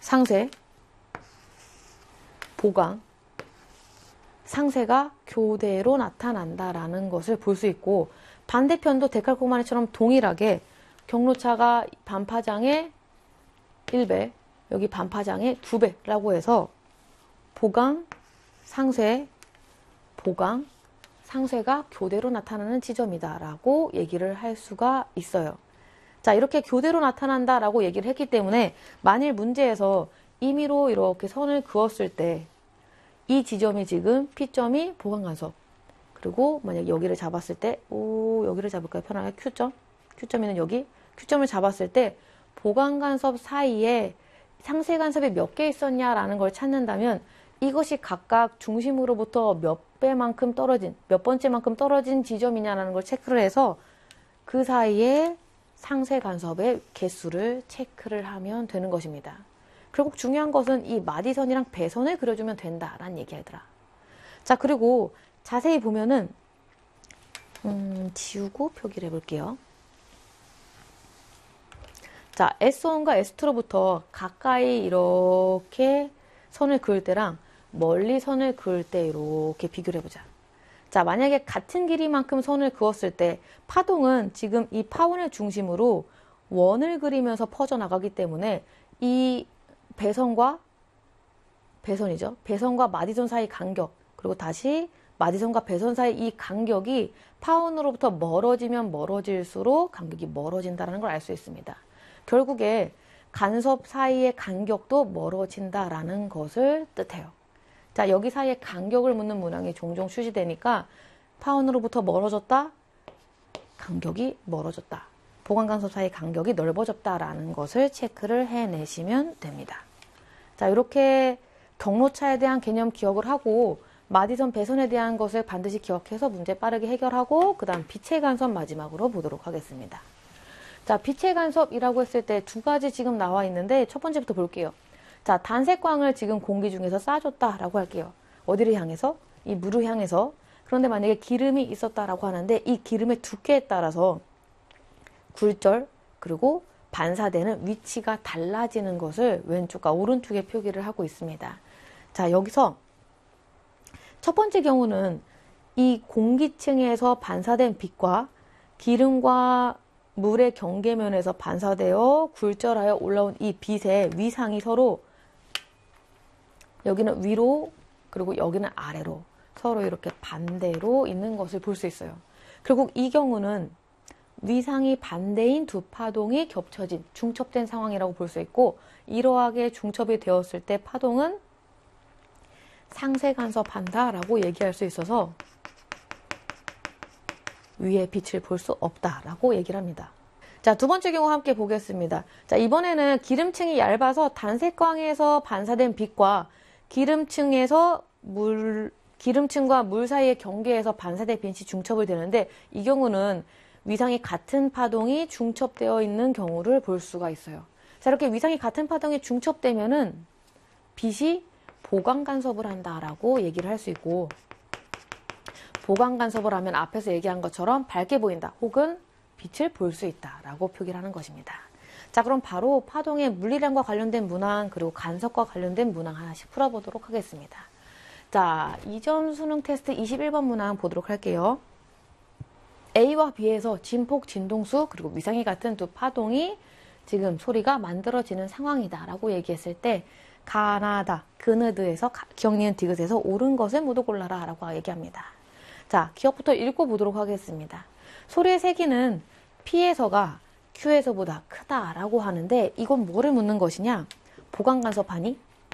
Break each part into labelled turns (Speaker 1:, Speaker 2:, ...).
Speaker 1: 상쇄, 보강, 상쇄가 교대로 나타난다라는 것을 볼 수 있고, 반대편도 데칼코마니처럼 동일하게 경로차가 반파장의 1배, 여기 반파장의 2배라고 해서 보강, 상쇄, 보강, 상쇄가 교대로 나타나는 지점이다 라고 얘기를 할 수가 있어요. 자, 이렇게 교대로 나타난다 라고 얘기를 했기 때문에 만일 문제에서 임의로 이렇게 선을 그었을 때 이 지점이 지금 P점이 보강간섭, 그리고 만약 여기를 잡았을 때, 여기를 잡을까요? 편하게 Q점, Q점이는 여기, Q점을 잡았을 때 보강간섭 사이에 상쇄간섭이 몇 개 있었냐라는 걸 찾는다면 이것이 각각 중심으로부터 몇 배만큼 떨어진, 몇 번째만큼 떨어진 지점이냐라는 걸 체크를 해서 그 사이에 상쇄간섭의 개수를 체크를 하면 되는 것입니다. 결국 중요한 것은 이 마디선이랑 배선을 그려주면 된다라는 얘기하더라. 자, 그리고 자세히 보면은 지우고 표기를 해볼게요. 자, S1과 S2로부터 가까이 이렇게 선을 그을 때랑 멀리 선을 그을 때 이렇게 비교를 해보자. 자, 만약에 같은 길이만큼 선을 그었을 때 파동은 지금 이 파원을 중심으로 원을 그리면서 퍼져나가기 때문에 이 배선과 배선이죠. 배선과 마디선 사이 간격, 그리고 다시 마디선과 배선 사이 이 간격이 파원으로부터 멀어지면 멀어질수록 간격이 멀어진다는 걸 알 수 있습니다. 결국에 간섭 사이의 간격도 멀어진다라는 것을 뜻해요. 자, 여기 사이에 간격을 묻는 문항이 종종 출시되니까 파원으로부터 멀어졌다, 간격이 멀어졌다, 보강간섭 사이 간격이 넓어졌다라는 것을 체크를 해내시면 됩니다. 자, 이렇게 경로차에 대한 개념 기억을 하고 마디선 배선에 대한 것을 반드시 기억해서 문제 빠르게 해결하고 그 다음 빛의 간섭 마지막으로 보도록 하겠습니다. 자, 빛의 간섭이라고 했을 때 두 가지 지금 나와 있는데 첫 번째부터 볼게요. 자, 단색광을 지금 공기 중에서 쏴줬다라고 할게요. 어디를 향해서? 이 물을 향해서. 그런데 만약에 기름이 있었다라고 하는데 이 기름의 두께에 따라서 굴절 그리고 반사되는 위치가 달라지는 것을 왼쪽과 오른쪽에 표기를 하고 있습니다. 자, 여기서 첫 번째 경우는 이 공기층에서 반사된 빛과 기름과 물의 경계면에서 반사되어 굴절하여 올라온 이 빛의 위상이 서로 여기는 위로 그리고 여기는 아래로 서로 이렇게 반대로 있는 것을 볼 수 있어요. 결국 이 경우는 위상이 반대인 두 파동이 겹쳐진 중첩된 상황이라고 볼 수 있고 이러하게 중첩이 되었을 때 파동은 상쇄간섭한다라고 얘기할 수 있어서 위에 빛을 볼 수 없다라고 얘기를 합니다. 자, 두 번째 경우 함께 보겠습니다. 자, 이번에는 기름층이 얇아서 단색광에서 반사된 빛과 기름층과 물 사이의 경계에서 반사된 빛이 중첩을 되는데 이 경우는 위상이 같은 파동이 중첩되어 있는 경우를 볼 수가 있어요. 자, 이렇게 위상이 같은 파동이 중첩되면은 빛이 보강간섭을 한다라고 얘기를 할 수 있고 보강간섭을 하면 앞에서 얘기한 것처럼 밝게 보인다 혹은 빛을 볼 수 있다라고 표기를 하는 것입니다. 자, 그럼 바로 파동의 물리량과 관련된 문항 그리고 간섭과 관련된 문항 하나씩 풀어보도록 하겠습니다. 자, 2점 수능 테스트 21번 문항 보도록 할게요. A와 B에서 진폭, 진동수 그리고 위상이 같은 두 파동이 지금 소리가 만들어지는 상황이다 라고 얘기했을 때 가나다, 그느드에서 기억, 니은, 디귿에서 옳은 것을 모두 골라라 라고 얘기합니다. 자, 기억부터 읽고 보도록 하겠습니다. 소리의 세기는 P에서가 Q에서보다 크다라고 하는데 이건 뭐를 묻는 것이냐? 보강간섭하니?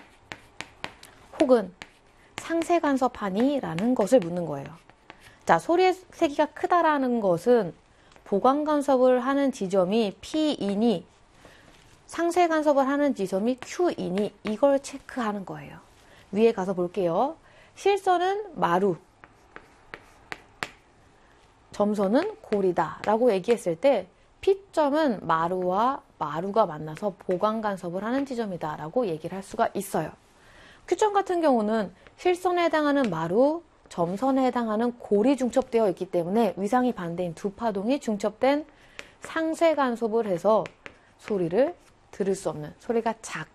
Speaker 1: 혹은 상쇄간섭하니? 라는 것을 묻는 거예요. 자, 소리의 세기가 크다라는 것은 보강간섭을 하는 지점이 P이니 상쇄간섭을 하는 지점이 Q이니 이걸 체크하는 거예요. 위에 가서 볼게요. 실선은 마루, 점선은 골이다 라고 얘기했을 때 P점은 마루와 마루가 만나서 보강간섭을 하는 지점이다 라고 얘기를 할 수가 있어요. Q점 같은 경우는 실선에 해당하는 마루, 점선에 해당하는 골이 중첩되어 있기 때문에 위상이 반대인 두 파동이 중첩된 상쇄간섭을 해서 소리를 들을 수 없는, 소리가